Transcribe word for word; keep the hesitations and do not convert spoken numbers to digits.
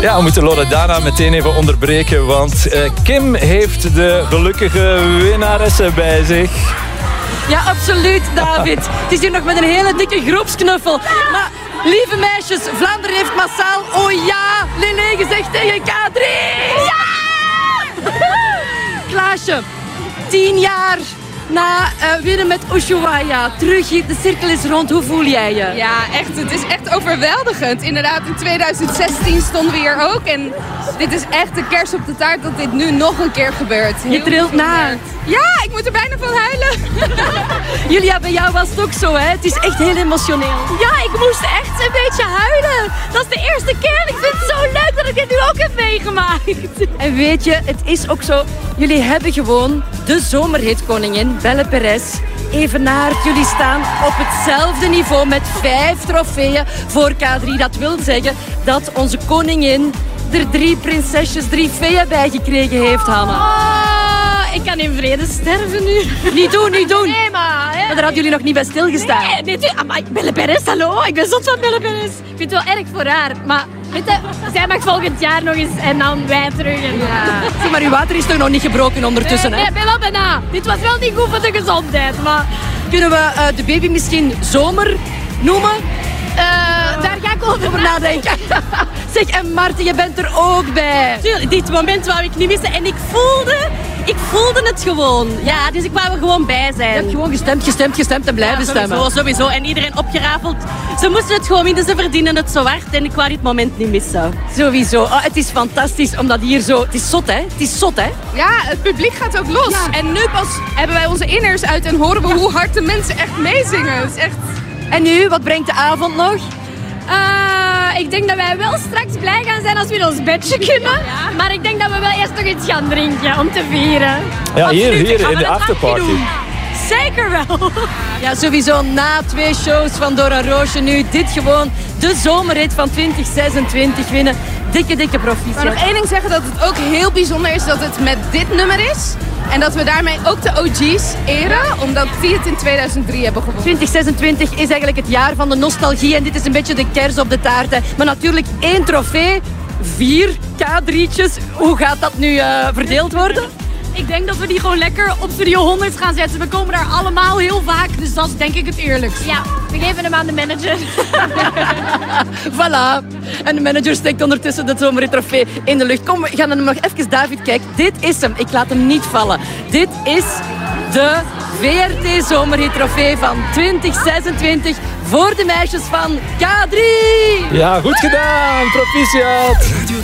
Ja, we moeten Loredana meteen even onderbreken, want uh, Kim heeft de gelukkige winnaresse bij zich. Ja, absoluut, David. Het is hier nog met een hele dikke groepsknuffel. Maar, lieve meisjes, Vlaanderen heeft massaal oh ja, Lele gezegd tegen K drie. Ja! Klaasje, tien jaar na uh, winnen met Ushuaia. Terug, de cirkel is rond. Hoe voel jij je? Ja, echt. Het is echt overweldigend. Inderdaad, in tweeduizend zestien stonden we hier ook. En dit is echt de kers op de taart dat dit nu nog een keer gebeurt. Je trilt na. Ja, ik moet er bijna van huilen. Julia, bij jou was het ook zo, hè? Het is echt heel emotioneel. Ja, ik moest echt een beetje huilen. Dat is de eerste keer en ik vind het zo leuk dat ik dit nu ook heb meegemaakt. En weet je, het is ook zo. Jullie hebben gewoon de zomerhitkoningin, Belle Perez, evenaard. Jullie staan op hetzelfde niveau met vijf trofeeën voor K drie. Dat wil zeggen dat onze koningin er drie prinsesjes, drie feeën bij gekregen heeft, Hanna. Oh, ik kan in vrede sterven nu. Niet doen, niet doen. Nee, maar... Hè. Maar daar hadden jullie nog niet bij stilgestaan. Nee, nee, nee. Amai, Belle Perez, hallo. Ik ben zot van Belle Perez. Ik vind het wel erg voor haar, maar... Weet je, zij mag volgend jaar nog eens en dan wij terug. En... Ja. Zie, maar uw water is toch nog niet gebroken ondertussen, nee, hè? Nee, ben wel bijna. Dit was wel niet goed voor de gezondheid, maar... Kunnen we uh, de baby misschien zomer noemen? Uh, daar ga ik over nadenken. Zeg, en Marten, je bent er ook bij. Tuurlijk, dit moment wou ik niet missen. En ik voelde, ik voelde het gewoon. Ja, dus ik wou er gewoon bij zijn. Je hebt gewoon gestemd, gestemd, gestemd en blijven ja, sowieso, stemmen. Sowieso, en iedereen opgerafeld. Ze moesten het gewoon winnen, ze verdienen het zo hard. En ik wou dit moment niet missen. Sowieso. Oh, het is fantastisch, omdat hier zo... Het is zot, hè? Het is zot, hè? Ja, het publiek gaat ook los. Ja. En nu pas hebben wij onze inners uit en horen we ja. hoe hard de mensen echt meezingen. Het is echt... En nu, wat brengt de avond nog? Uh, ik denk dat wij wel straks blij gaan zijn als we in ons bedje kunnen. Ja. Maar ik denk dat we wel eerst nog iets gaan drinken om te vieren. Ja, hier, hier in de afterparty. Zeker wel. Ja, sowieso na twee shows van Dora Roosje nu dit gewoon de zomerrit van twintig zesentwintig winnen. Dikke, dikke proficiat. Ik wil nog één ding zeggen, dat het ook heel bijzonder is dat het met dit nummer is. En dat we daarmee ook de O G's eren, omdat die het in tweeduizend drie hebben gewonnen. twintig zesentwintig is eigenlijk het jaar van de nostalgie en dit is een beetje de kers op de taart. Hè. Maar natuurlijk één trofee, vier K drie'tjes. Hoe gaat dat nu uh, verdeeld worden? Ik denk dat we die gewoon lekker op Studio honderd gaan zetten. We komen daar allemaal heel vaak, dus dat is denk ik het eerlijkst. Ja, we geven hem aan de manager. Voilà. En de manager steekt ondertussen de zomerrit trofee in de lucht. Kom, we gaan hem nog even, David, kijk. Dit is hem. Ik laat hem niet vallen. Dit is de V R T zomerhit trofee van twintig zesentwintig voor de meisjes van K drie. Ja, goed gedaan. Proficiat.